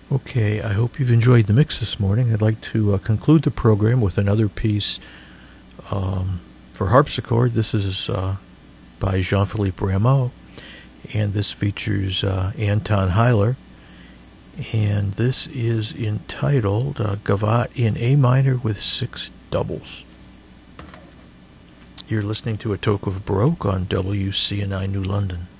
Okay, I hope you've enjoyed the mix this morning. I'd like to conclude the program with another piece for harpsichord. This is by Jean-Philippe Rameau, and this features Anton Heiler, and this is entitled Gavotte in A minor with 6 doubles. You're listening to A Toke of Baroque on WCNI New London.